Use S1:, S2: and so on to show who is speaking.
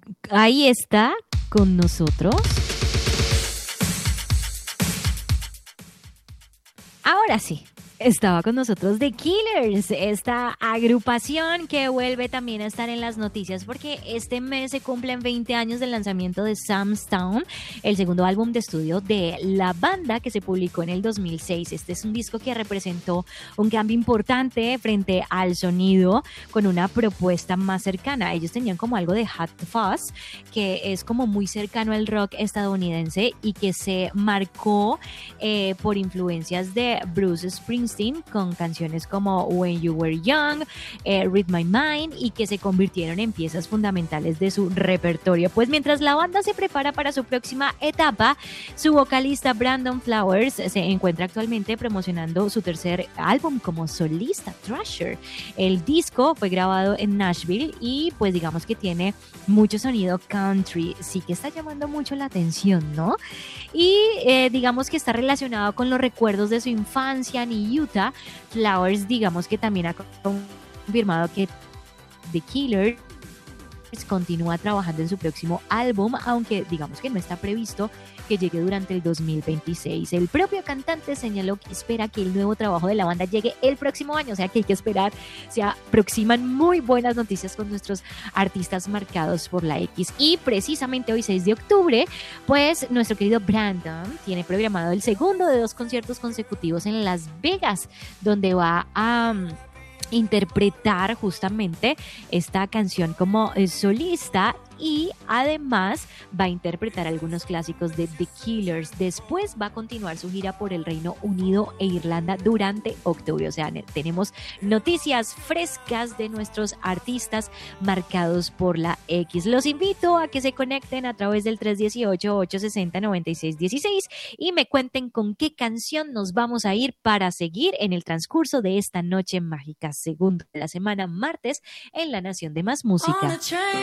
S1: ahí está con nosotros. Ahora sí, estaba con nosotros The Killers, esta agrupación que vuelve también a estar en las noticias porque este mes se cumplen 20 años del lanzamiento de Sam's Town, el segundo álbum de estudio de la banda que se publicó en el 2006. Este es un disco que representó un cambio importante frente al sonido con una propuesta más cercana. Ellos tenían como algo de Hot Fuzz, que es como muy cercano al rock estadounidense y que se marcó por influencias de Bruce Springsteen con canciones como When You Were Young, Read My Mind, y que se convirtieron en piezas fundamentales de su repertorio. Pues mientras la banda se prepara para su próxima etapa, su vocalista Brandon Flowers se encuentra actualmente promocionando su tercer álbum como solista, Thrasher. El disco fue grabado en Nashville y pues digamos que tiene mucho sonido country, sí que está llamando mucho la atención, ¿no? Y digamos que está relacionado con los recuerdos de su infancia en Utah. Flowers digamos que también ha confirmado que The Killers continúa trabajando en su próximo álbum, aunque digamos que no está previsto que llegue durante el 2026. El propio cantante señaló que espera que el nuevo trabajo de la banda llegue el próximo año, o sea que hay que esperar. Se aproximan muy buenas noticias con nuestros artistas marcados por la X. Y precisamente hoy, 6 de octubre, pues nuestro querido Brandon tiene programado el segundo de 2 conciertos consecutivos en Las Vegas, donde va a interpretar justamente esta canción como solista, y además va a interpretar algunos clásicos de The Killers. Después va a continuar su gira por el Reino Unido e Irlanda durante octubre. O sea, tenemos noticias frescas de nuestros artistas marcados por la X. Los invito a que se conecten a través del 318-860-9616 y me cuenten con qué canción nos vamos a ir para seguir en el transcurso de esta noche mágica, segundo de la semana, martes, en La Nación de Más Música.